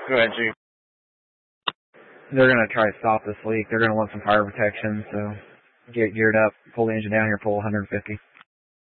Go ahead, Chief. They're going to try to stop this leak. They're going to want some fire protection, so get geared up, pull the engine down here, pull 150.